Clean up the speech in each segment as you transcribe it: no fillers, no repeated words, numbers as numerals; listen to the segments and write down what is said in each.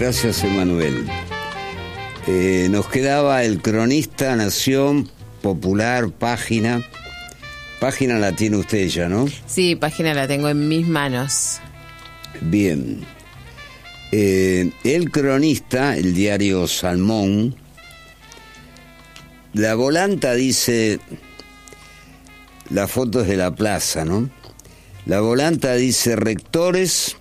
Gracias, Emanuel. Nos quedaba el Cronista, Nación, Popular, Página. Página la tiene usted ya, ¿no? Sí, Página la tengo en mis manos. Bien. El Cronista, el diario Salmón, la volanta dice, la foto es de la plaza, ¿no? La volanta dice: rectores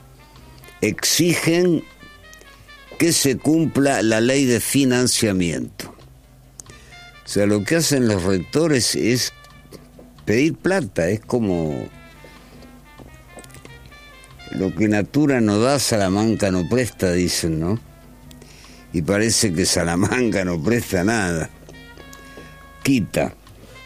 exigen que se cumpla la ley de financiamiento. O sea, lo que hacen los rectores es pedir plata, es como lo que Natura no da, Salamanca no presta, dicen, ¿no? Y parece que Salamanca no presta nada, quita.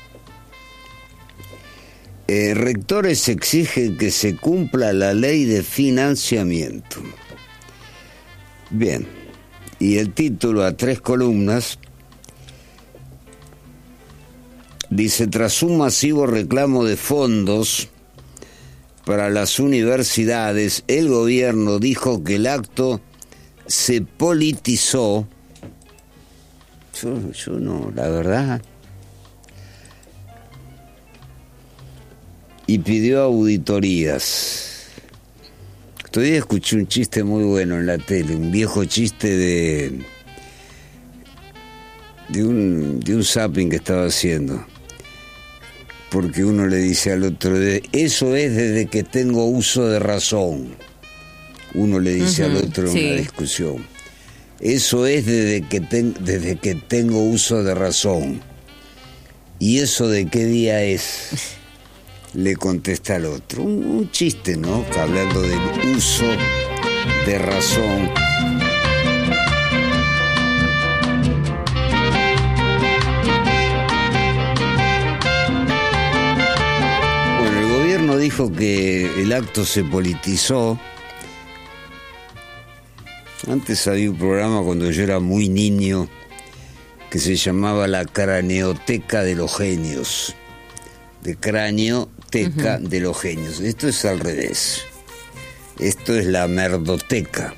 Rectores exigen que se cumpla la ley de financiamiento. Bien, y el título a 3 columnas dice: tras un masivo reclamo de fondos para las universidades, el gobierno dijo que el acto se politizó. Yo no, la verdad. Y pidió auditorías. Todavía escuché un chiste muy bueno en la tele, un viejo chiste de un zapping que estaba haciendo. Porque uno le dice al otro: eso es desde que tengo uso de razón. Uno le dice al otro en una discusión: eso es desde que tengo uso de razón. ¿Y eso de qué día es? Le contesta al otro. Un chiste, ¿no? Hablando del uso de razón. Bueno, el gobierno dijo que el acto se politizó. Antes había un programa cuando yo era muy niño que se llamaba La Craneoteca de los Genios. De Craneoteca de los Genios. Esto es al revés. Esto es la merdoteca.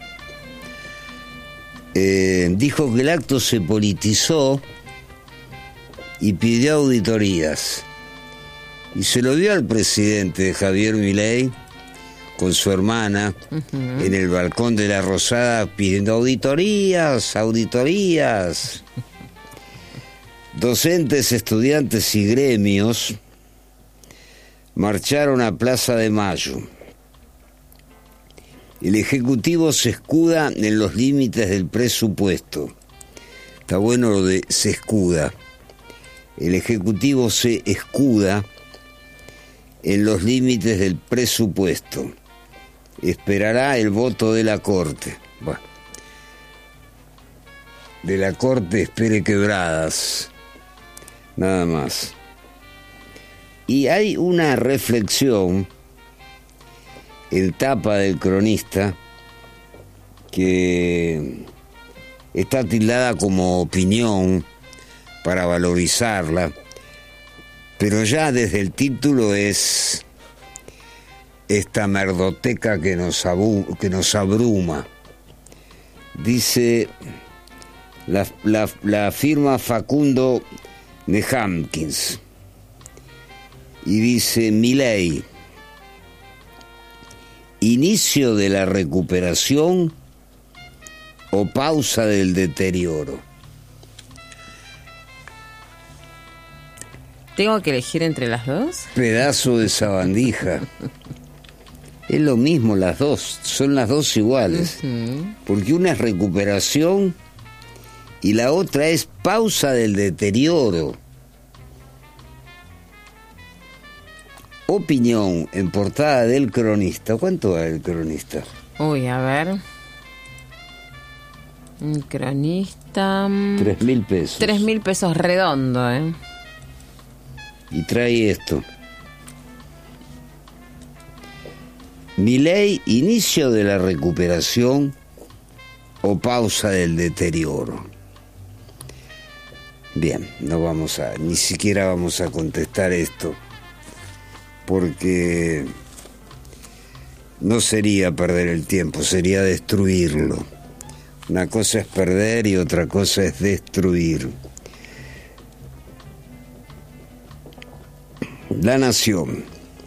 Dijo que el acto se politizó y pidió auditorías. Y se lo dio al presidente Javier Milei con su hermana en el balcón de la Rosada pidiendo auditorías. Docentes, estudiantes y gremios marcharon a Plaza de Mayo. El Ejecutivo se escuda en los límites del presupuesto. Está bueno lo de se escuda. El Ejecutivo se escuda en los límites del presupuesto. Esperará el voto de la Corte. Bueno, de la Corte espere quebradas. Nada más. Y hay una reflexión en tapa del Cronista que está tildada como opinión para valorizarla, pero ya desde el título es esta merdoteca que nos abruma. Dice, la firma Facundo Nehamkins. Y dice: Milei, inicio de la recuperación o pausa del deterioro. ¿Tengo que elegir entre las dos? Pedazo de sabandija. Es lo mismo las dos, son las dos iguales. Porque una es recuperación y la otra es pausa del deterioro. Opinión en portada del Cronista. ¿Cuánto va el Cronista? Uy, a ver. Un Cronista. 3.000 pesos. 3.000 pesos redondo, ¿eh? Y trae esto: Milei, inicio de la recuperación o pausa del deterioro. Bien, ni siquiera vamos a contestar esto, porque no sería perder el tiempo, sería destruirlo. Una cosa es perder y otra cosa es destruir. La Nación.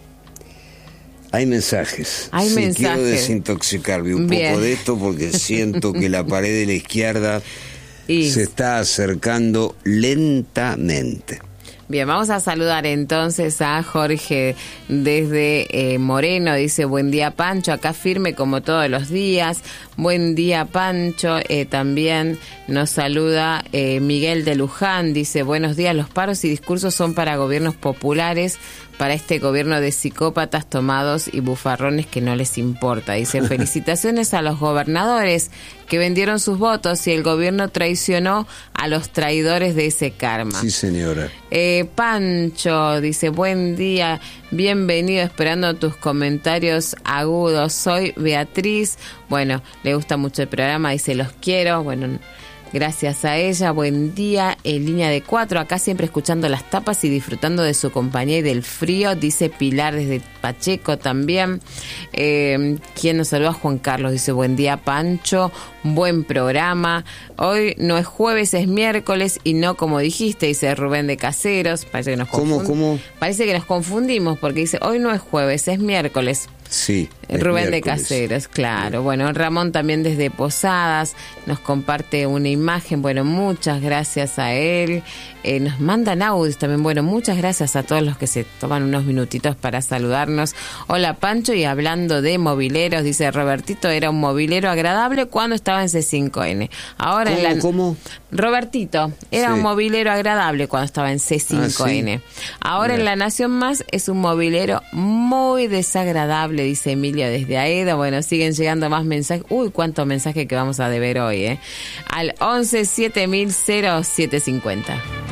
Hay mensajes. Hay mensajes. Quiero desintoxicarme un poco de esto porque siento que la pared de la izquierda se está acercando lentamente. Bien, vamos a saludar entonces a Jorge desde Moreno. Dice, buen día Pancho, acá firme como todos los días. Buen día Pancho. También nos saluda Miguel de Luján. Dice, buenos días, los paros y discursos son para gobiernos populares, para este gobierno de psicópatas tomados y bufarrones que no les importa. Dice, felicitaciones a los gobernadores que vendieron sus votos y el gobierno traicionó a los traidores de ese karma. Sí, señora. Pancho dice, buen día, bienvenido, esperando tus comentarios agudos. Soy Beatriz. Bueno, le gusta mucho el programa, dice, los quiero. Bueno, gracias a ella, buen día, en línea de 4, acá siempre escuchando las tapas y disfrutando de su compañía y del frío, dice Pilar desde Pacheco también. Quien nos saluda, Juan Carlos, dice, buen día Pancho, buen programa. Hoy no es jueves, es miércoles y no como dijiste, dice Rubén de Caseros. Parece que nos ¿Cómo? Parece que nos confundimos porque dice, hoy no es jueves, es miércoles. Sí. Rubén de Caseros, claro. Bueno, Ramón también desde Posadas nos comparte una imagen. Bueno, muchas gracias a él. Nos mandan audios también. Bueno, muchas gracias a todos los que se toman unos minutitos para saludarnos. Hola Pancho, y hablando de mobileros, dice Robertito, era un mobilero agradable cuando estaba en C5N. Ahora ¿Cómo? Robertito era un mobilero agradable cuando estaba en C5N. ¿Sí? Ahora en La Nación Más es un mobilero muy desagradable, dice Emilio desde Aedo. Bueno, siguen llegando más mensajes. Uy, cuánto mensaje que vamos a deber hoy, Al 11 7000 0750.